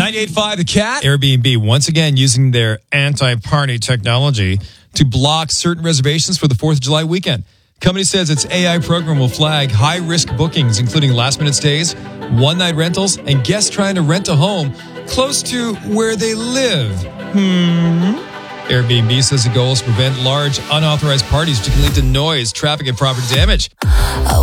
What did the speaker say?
98.5 The Cat. Airbnb, once again, using their anti-party technology to block certain reservations for the 4th of July weekend. Company says its AI program will flag high-risk bookings, including last-minute stays, one-night rentals, and guests trying to rent a home close to where they live. Airbnb says the goal is to prevent large, unauthorized parties, which can lead to noise, traffic, and property damage.